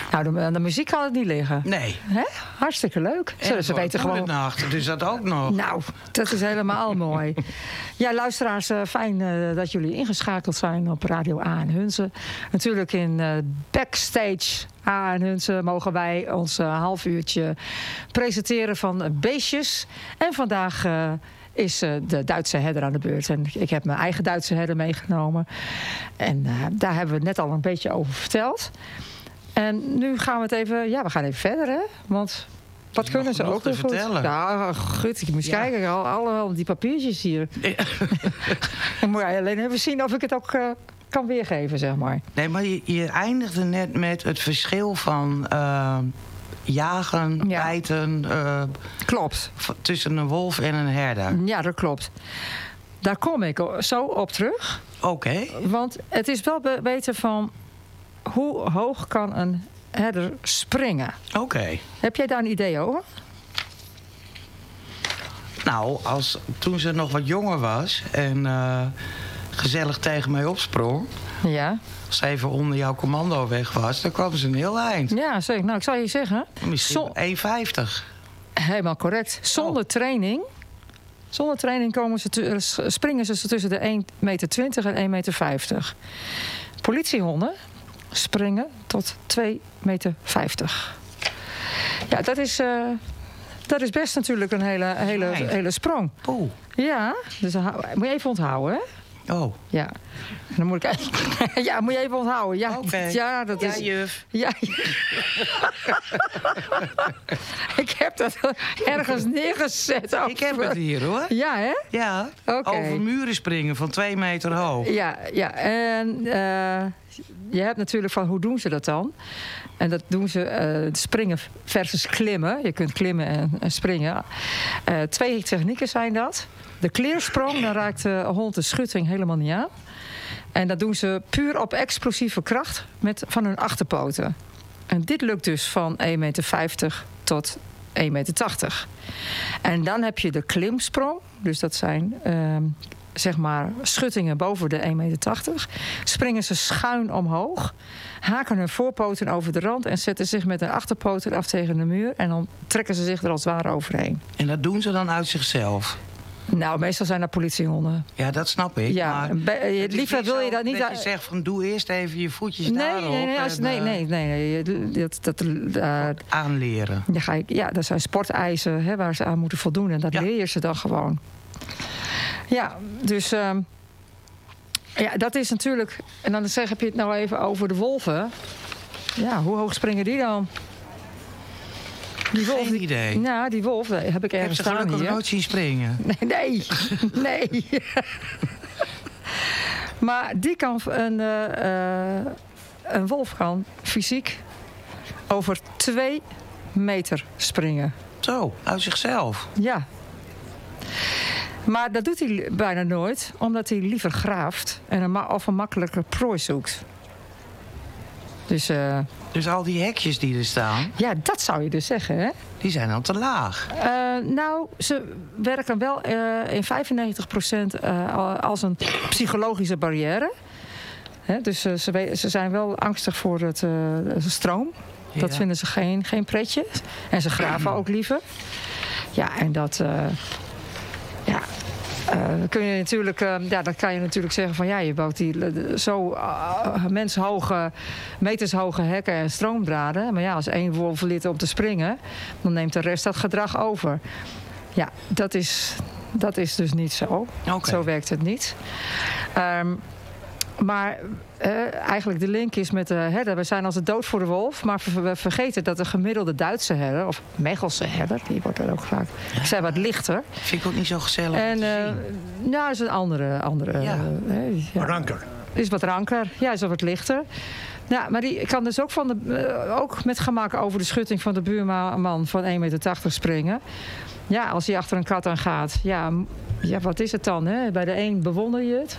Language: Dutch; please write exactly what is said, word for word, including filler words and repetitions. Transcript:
Nou, de, de muziek kan het niet liggen. Nee. Hè? Hartstikke leuk. Ze, ze weten gewoon. Nacht, dus dat ook nog. Nou, dat is helemaal mooi. Ja, luisteraars, uh, fijn uh, dat jullie ingeschakeld zijn op Radio A en Hunze. Natuurlijk in uh, Backstage A en Hunze mogen wij ons uh, half uurtje presenteren van uh, beestjes. En vandaag Uh, is uh, de Duitse herder aan de beurt. En ik heb mijn eigen Duitse herder meegenomen. En uh, daar hebben we het net al een beetje over verteld. En nu gaan we het even... Ja, we gaan even verder, hè? Want wat kunnen ze ook te goed? vertellen. Nou, goed, ik moet ja. kijken. Al, al die papiertjes hier. Ja. Dan moet je alleen even zien of ik het ook uh, kan weergeven, zeg maar. Nee, maar je, je eindigde net met het verschil van... Uh, jagen, ja. bijten. Uh, klopt. Tussen een wolf en een herder. Ja, dat klopt. Daar kom ik zo op terug. Oké. Okay. Want het is wel weten van... hoe hoog kan een herder springen? Oké. Okay. Heb jij daar een idee over? Nou, als, toen ze nog wat jonger was... en uh, gezellig tegen mij opsprong... Ja. Als ze even onder jouw commando weg was, dan kwam ze een heel eind. Ja, zeker. Nou, ik zou je zeggen... Misschien Zo- één vijftig. Helemaal correct. Zonder oh. training... Zonder training komen ze te, springen ze tussen de één meter twintig en één meter vijftig. Politiehonden springen tot twee meter vijftig. Ja, dat is, uh, dat is best natuurlijk een hele, hele, hele sprong. Oeh. Ja, dus dan, moet je even onthouden, hè? Oh. Ja. Dan moet ik even... ja, moet je even onthouden. Ja, okay. ja dat is... Ja, juf. Ja, ik heb dat ergens neergezet. Over... Ik heb het hier, hoor. Ja, hè? Ja. Okay. Over muren springen van twee meter hoog. Ja, ja. En uh, je hebt natuurlijk van, hoe doen ze dat dan? En dat doen ze uh, springen versus klimmen. Je kunt klimmen en, en springen. Uh, twee technieken zijn dat. De kleersprong, dan raakt de hond de schutting helemaal niet aan. En dat doen ze puur op explosieve kracht met, van hun achterpoten. En dit lukt dus van één meter vijftig tot één meter tachtig. En dan heb je de klimsprong. Dus dat zijn uh, zeg maar schuttingen boven de één meter tachtig. Springen ze schuin omhoog. Haken hun voorpoten over de rand en zetten zich met hun achterpoten af tegen de muur. En dan trekken ze zich er als het ware overheen. En dat doen ze dan uit zichzelf? Nou, meestal zijn dat politiehonden. Ja, dat snap ik. Ja, maar be- liever wil je dat niet... Dat je zegt van, doe eerst even je voetjes nee, daarop. Nee, nee, als, en, nee, nee, nee, nee. Dat, dat, uh, aanleren. Ja, ga ik, ja, dat zijn sporteisen hè, waar ze aan moeten voldoen. En dat ja. leer je ze dan gewoon. Ja, dus... Uh, ja, dat is natuurlijk... En dan zeg, heb je het nou even over de wolven. Ja, hoe hoog springen die dan? Die wolf, Geen idee. Ja, die wolf heb ik ergens staan hier. Heb ze gelukkig nooit zien springen? Nee, nee. nee. Maar die kan een, uh, een wolf kan fysiek over twee meter springen. Zo, uit zichzelf? Ja. Maar dat doet hij bijna nooit, omdat hij liever graaft en een ma- of een makkelijke prooi zoekt. Dus, uh, dus al die hekjes die er staan... Ja, dat zou je dus zeggen, hè? Die zijn dan te laag. Uh, nou, ze werken wel uh, in vijfennegentig procent uh, als een psychologische barrière. Hè, dus uh, ze, ze zijn wel angstig voor het uh, stroom. Ja. Dat vinden ze geen, geen pretje. En ze graven ook liever. Ja, en dat... Uh, ja... Uh, dan kun je natuurlijk, uh, ja, dan kan je natuurlijk zeggen van ja, je bouwt die uh, zo uh, menshoge, metershoge hekken en stroomdraden. Maar ja, als één wolf leert om te springen, dan neemt de rest dat gedrag over. Ja, dat is, dat is dus niet zo. Okay. Zo werkt het niet. Um, Maar uh, eigenlijk de link is met de herder. We zijn als de dood voor de wolf. Maar we vergeten dat de gemiddelde Duitse herder... of Mechelse herder, die wordt er ook vaak... Ja. zijn wat lichter. Vind ik ook niet zo gezellig. En uh, nou, dat is een andere... andere ja. Uh, ja. Ranker. Is wat ranker. Ja, is wat lichter. Ja, maar die kan dus ook, van de, uh, ook met gemak over de schutting van de buurman van één meter tachtig springen. Ja, als hij achter een kat aan gaat. Ja, ja wat is het dan? Hè? Bij de een bewonder je het.